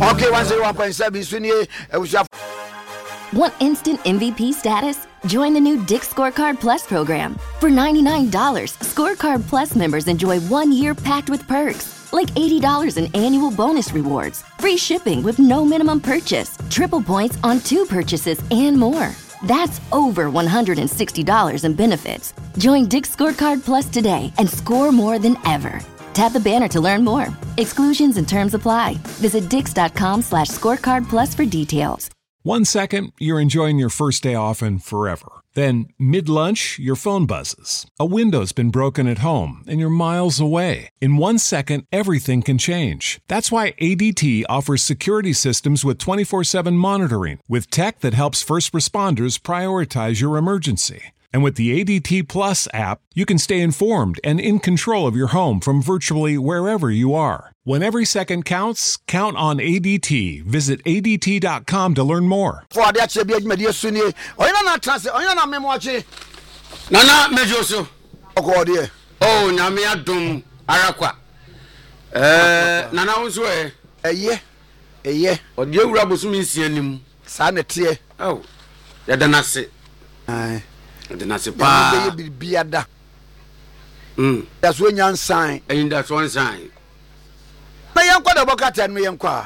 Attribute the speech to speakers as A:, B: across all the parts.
A: Okay, 101.7 Sunny.
B: Want instant MVP status? Join the new Dick Scorecard Plus program. For $99, Scorecard Plus members enjoy 1 year packed with perks, like $80 in annual bonus rewards, free shipping with no minimum purchase, triple points on 2 purchases, and more. That's over $160 in benefits. Join Dick Scorecard Plus today and score more than ever. Tap the banner to learn more. Exclusions and terms apply. Visit dix.com/scorecard plus for details.
C: 1 second, you're enjoying your first day off and forever. Then, mid-lunch, your phone buzzes. A window's been broken at home and you're miles away. In 1 second, everything can change. That's why ADT offers security systems with 24/7 monitoring, with tech that helps first responders prioritize your emergency. And with the ADT Plus app, you can stay informed and in control of your home from virtually wherever you are. When every second counts, count on ADT. Visit ADT.com to learn more.
A: For the actually be media Sunny. Oyana translate. Oyana memoache.
D: Nana mejoso.
A: Okode.
D: Oh, nyame adom arakwa. Nana wonso eye. Odi ewura bosum nsia nim.
A: Sa na tie.
D: Oh. Ya danase.
A: Ai.
D: Danase pa.
A: Ya be biada. That's when you sign.
D: And that's one sign.
A: Na yankwa da bokata no yankwa.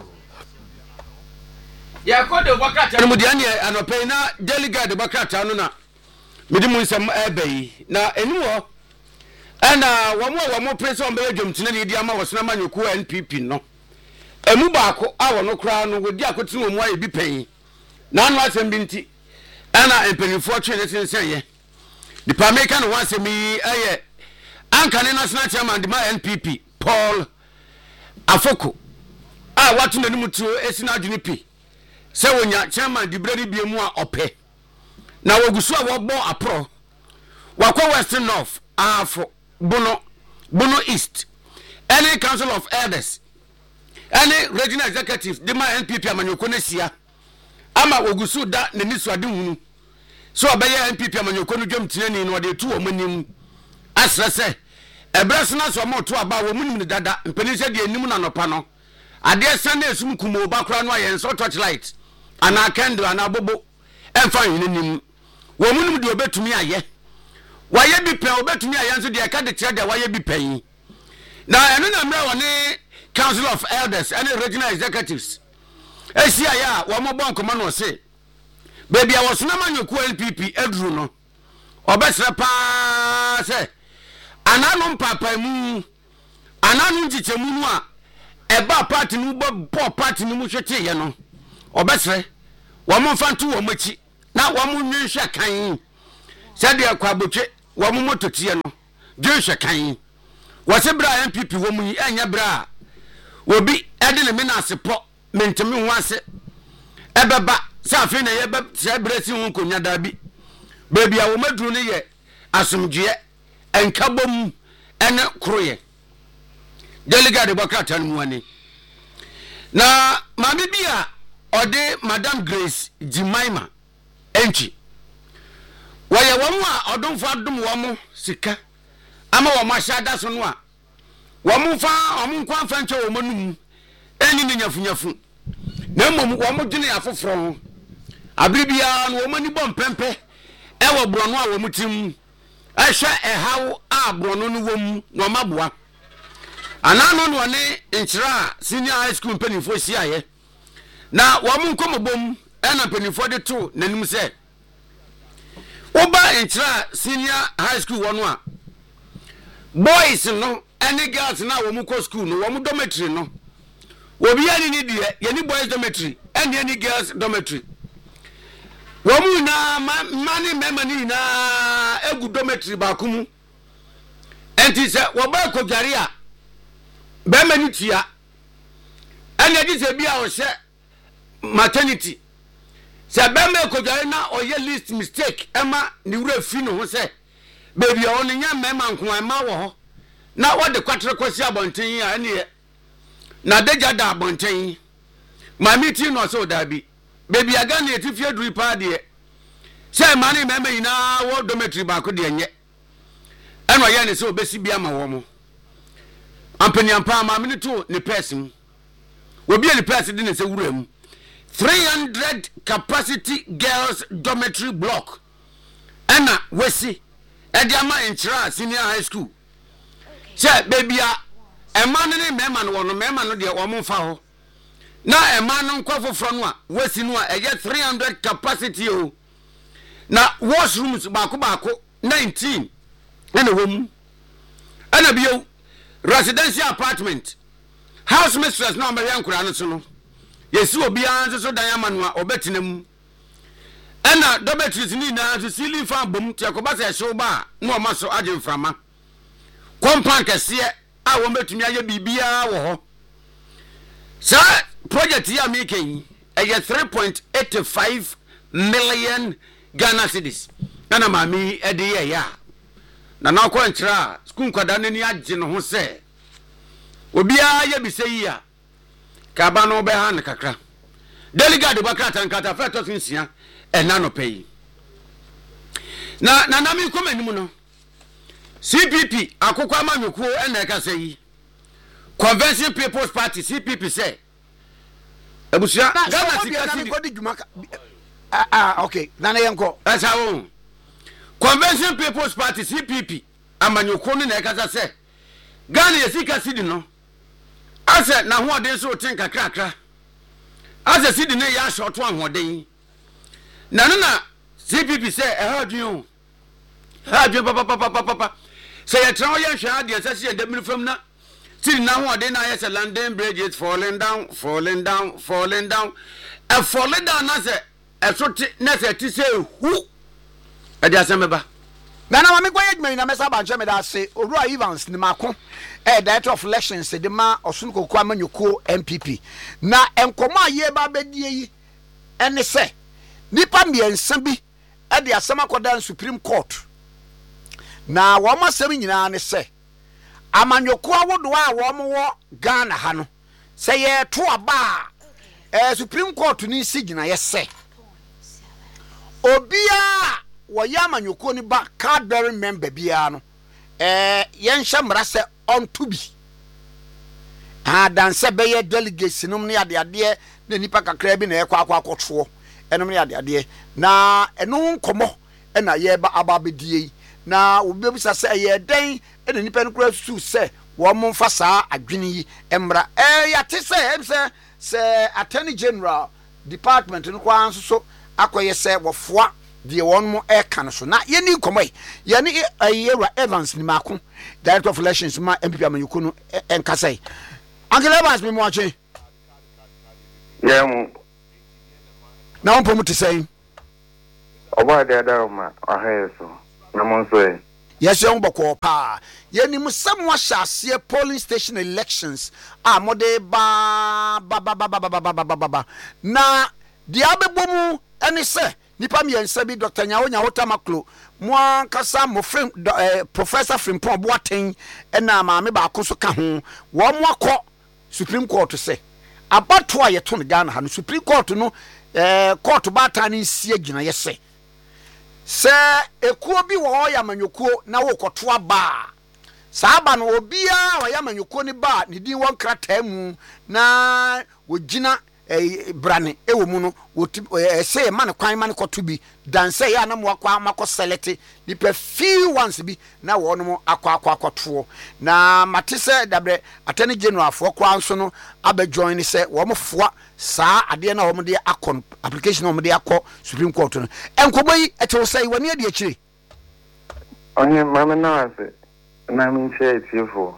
D: Ya kwa da bokata no mudiane anope na delegate bokata no na midimu nsem ebe na enuwo ana wamo preso mbe dwomtene ne di ama wosona manyoku NPP no emu baako awo no kra no wodi akotene omu aye bi pen na anu asem bi nti ana empenifo twe ne sensenye di pameka no wansem yi aye ankane national chairman di ma NPP Paul Afoko watu nani mutuo esina adwene pi se wonya chairman di brani biemu a ope na wogusu a wobo apro wakwa Western North afro Bono East any council of elders any regional executive the my NPP amanyoko na sia ama wogusu da nani so ade hunu so obeye NPP amanyoko no dwamtene ni no de tu omanim asrese ebresna so mo to aba wo munim dada mpenise de anim na nopa no ade sane esum kumo ba kra no ayen so torchlight ana candle ana bobo emfa hinanim wo munim de obetumi aye waye bi pen obetumi aye nso de ka de tire de waye bi pen na eno na mra woni council of elders and regional executives esia ya wo mo bon koma no se baby a wosona manyoku NPP eduru no obesre pa se ananu papa mu ananu ntichemu nu a eba party nu bo party nu mu hwete ye no obesre wo mo fantu wo machi na wo mo nwehwe kan sade akwa botwe wo mo mototie no dwehwe kan wo se bra NPP wo mu yi anya bra obi ede ne menase po mentemi ho ase ebeba sa afi na ye be se bresi ho konya da bi baby a wo maduru ne ye asomdwe enkabom ene kroye delegate bokata no ani na mami bia ode Madam Grace Jimaima enchi waye womu a odonfo adom womu sika ama womu ahada so no a womu fa omu nkwa fa nche womu num eni ne nyafunyafu na mmom womu dwene afoforo ho abribia no womu ni bompempe ewo brono a womu tim ehwe ehawo abrono no wom no maboa anano no ne nchira senior high school penifo siaye na womu nkomobom ena penifo de to nanim se oba nchira senior high school wono a boys no any girls na womu ko school no womu dormitory no obi ani ni de ye boys dormitory any girls dormitory womu na mani memani na egu dormitory bakumu enti se wo ba ko dware a be mani tua ene di se bia o se maternity se be me ko dware na o ye list mistake ema ni wura fi no ho se baby o ni nya mema nko ema wo ho na wo de kwatre kwasi abonten a ene na deja da abonten mami ti no so da bi baby aga na etifie duru pa de say mani meme ina wo dormitory ba ko de enye eno ye ne se obesi bia ma wo mo ampani ampa ma mini to ne person obi ani press di ne se wura mu 300 capacity girls dormitory block ana wesi ediama enchira senior high school say baby a ema ne mema no wono mema no de wo mfa ho na ema no nkofofro no a wesi no a eye 300 capacity o na washrooms baako 19 ene wom ana biyo residential apartment house mistress na American kura no so no yesi obi an so dan ama no a obetinam ana dormitories ni na so ceiling fan bom ti akoba se hyew ba na o ma so agemframa compound kese a wo betumi aye bibia wo ho sa project ya mi ken eye 3.85 million Ghana cedis ana mami ede ye ya na na ko nchira school kwada ni agye no ho se obia ye bi se yi a ka ba no be ha ne kakra delegate bakrata nkata feto sinsia ena no pay na mi ko manimu no CPP akoko amanyuko ena ka se yi Convention People's Party CPP say abusia Ghana sikasi
A: okay nana yenko
D: asa wo Convention People's Party CPP amanyuko ne na ka se Ghana yesikasi di no ase na ho ode so tin kakra ase sidi ne ya shoto ahoden na CPP say ehadun papa say ya tran ya hwa ade say ya demir fam na sidi na ho ode na ya say London Bridge is falling down a falling down na say esoti na say ti say hu ade asemeba
A: na mami kwa yedme na mesa ba nche me da se Owura Evans ni mako director of elections de ma Osun Kokwa Manyuko MPP na enkomo aye ba bedie yi ene se nipa miensa bi de asema kodan Supreme Court na wo masem nyina ne se amanyuko awodo a wo mo wo Ghana ha no se ye to aba Supreme Court ni sigina ye se obia Wayama nyuko ni ba card bearing member bia no yenhye mrase on to be dan se be ye delegates num ne ade na nipa kakra bi na ekwa akotwo enom ne ade na eno nkomo na ye ba ababedie na obi bisa se ye den na nipa no kura su se wo mo mfa saa adwene yi emra ya te se Attorney General Department no kwa nso so akoye se wofoa the one more air can so na ye ni komai ye ni Owura Evans ni mako director of elections ma MPP amanyuko no enkasai Uncle Evans me mo ache
E: ye mu
A: na on pomu te say
E: oba de ma aheso na mo so e
A: yes ye mboko pa ye ni musam wa hyase polling station elections a mode ba na dia bebomu eni se nipa miensa bi Dr. Nyawonya Hotamaklo mo kasa mo frem Professor Frimpong Boateng na maame ba ko so ka ho wo mo akọ Supreme Court se abato a yeto ne Ghana ha no Supreme Court no court ba ta ne nsie gina yese se ekuo bi wo ya manyuko na wo koto aba saaba no obia wa ya manyuko ni ba ne din won krata mu na wo gina brane ewo mu no say man kwan man koto bi dan say ya na mo akwa makọ select ni pe few ones bi na wo no mo akwa na matese dabre Attorney General for kwa nso no aba join say wo mo foa saa ade na wo mo de akọ application wo mo de akọ Supreme Court no enkobo yi etewo say wani ade akire
E: onye mama na ase na mi che tifo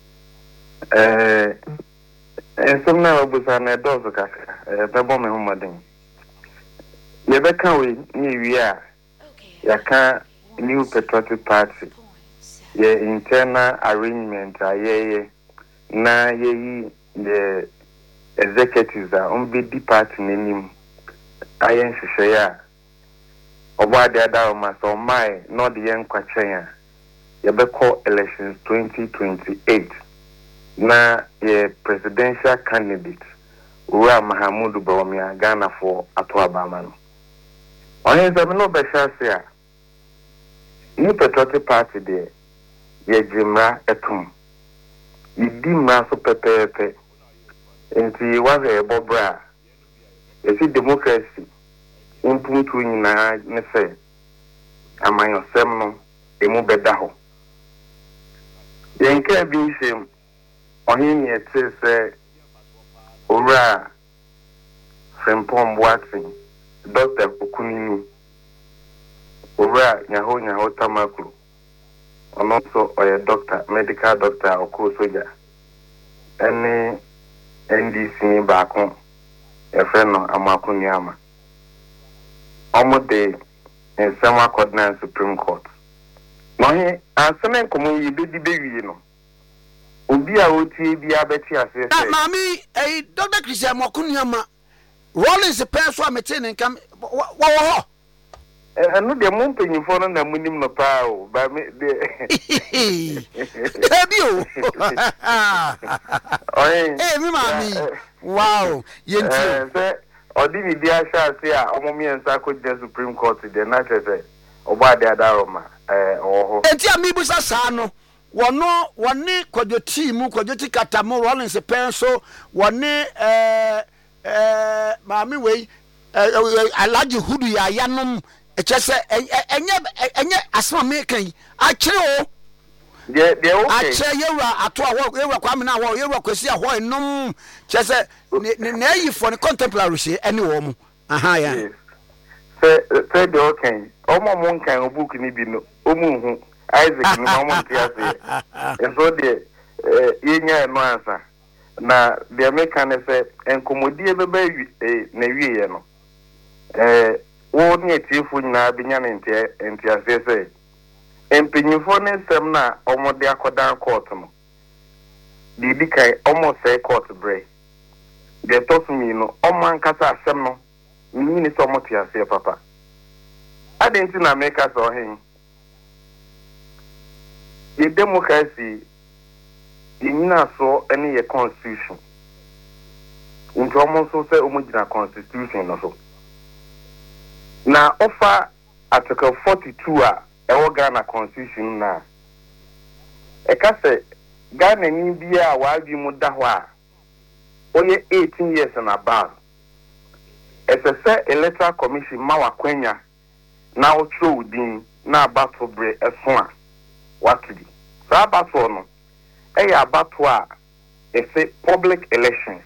E: some na obusa na dozo kaka bebo me homaden ye beka we ni wi a ya ka New Patriotic Party ye internal arrangement ayeye na ye the executives on be the party nim ayen hwehwe ya oba de ada o ma so mai no de yen kwatwen a ye beko elections 2028 na ye presidential candidate Owura Mahamudu Bawumia Ghana for ato abama no onye se no be shase a New Patriotic Party de ye jimra etum yidi mra so pepepe nti waze bobra esi democracy impuntu nyina ne se amanyosem no emu beda ho yenka bi nsem ohini ete se ora Frimpong Boateng Dr. Okunini ora nyaho tamaklu ono so oye doctor medical doctor oko soja ene NDC baako efreno amakunyama omode ensema coordinate Supreme Court no he asene komo yi bedi bewie no obi a otie bia beti ase se
A: mami Dr. Christian Makunyama Rollins penso ametene nkam wo
E: anu de mo mpanyimfo no na munim no pa o ba me de
A: ebio mi mami wow yenti
E: se odi bi dia sha se a omomi ensa ko de Supreme Court de na chese oba de adaroma oho
A: enti ami busa sa no woni kwadoti mu kwadoti katamo Rollins penso woni mami wei alaji hudu ya yanom echese enye asma mekan akire o
E: de okay
A: ache yewra ato aho yewra kwa me na aho yewra kwesi aho enom chese na yi for the contemporary she ene wo mu aha ya
E: se de okay omo mo nkan book ni bi no omu hu Isaac ni omo ntiase eso de yenya no ansa na de meka ne se enkomodie beba na wiye no wo ni etifu nyina binya ne ntiase se empenyifo ne nsem na omode akodan court no di kai omo say court bre de tosumi no omo ankasa asem no ni so omo tiase papa adenti na meka so hin the democracy yina so any ye constitution unto omo so say omo gina constitution no so na offer article 42 a ewo Ghana constitution na eka se Ghana ni bia wa bi mu da ho a onye 18 years and above ese electoral commission ma wakwanya na otro udin na battle bre eso a watudi sa battle no eya battle a ese public elections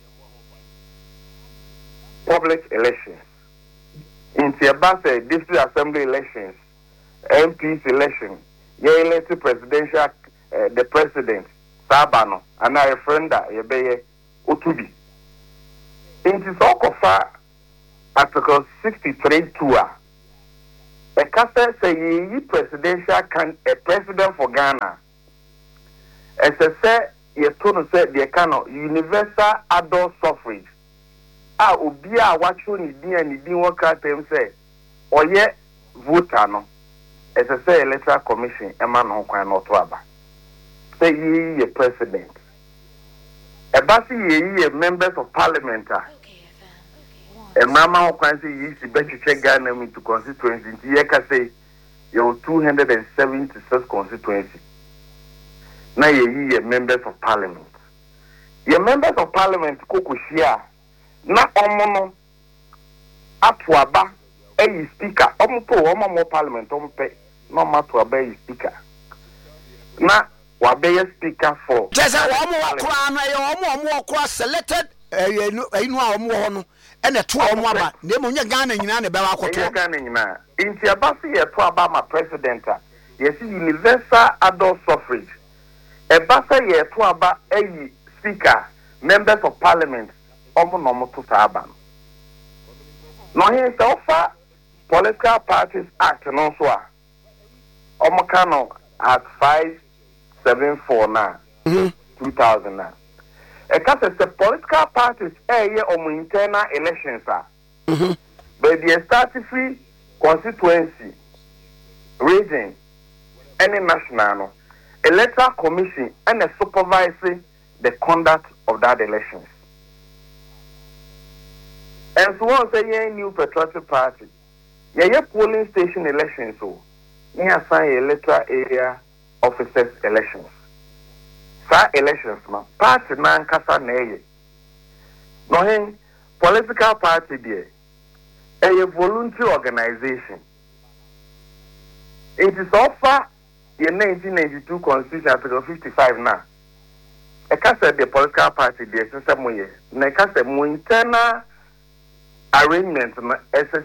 E: in the district assembly elections MPs election ye elected presidential the president sabano and a referenda ye beye otubi in the sokofa article 63(2) a case say ye presidential a president for Ghana as I say ye tono say the cano universal adult suffrage obi a wacho ni din waka tem say oye voter no as I say electoral commission ema no kwan no to aba say ye president e ba si ye members of parliament e mama kwan say ye si betche Ghana into constituency ye ka say you 276 constituency na ye members of parliament ye members of parliament kokoshia na omono atuaba eyi speaker omo parliament ompe no matuaba eyi speaker na wabeye speaker for
A: just omo wakra na ye omo wakra selected enu a omo ho no ene to omo aba na emo nya Ghana nyina na be wa koto
E: Ghana nyina inti abasi ye to aba ma president yes universal adult suffrage e basa ye to aba eyi speaker members of parliament omo no mo to aba no he se offer political parties act no so a omo kano at 574 na 2009 e ka se political parties ye omo internal elections but the start free constituency region any national no electoral commission and supervising the conduct of that elections. And so on say new patriotic party ye polling station elections so ye assign electoral area officers elections sa elections ma party na nkasa na ye No, hey, political party there, a voluntary organization. It is offer in 1992 Constitution Article 55 now. I can't say the political party there since some way. I can't say more internal arrangement.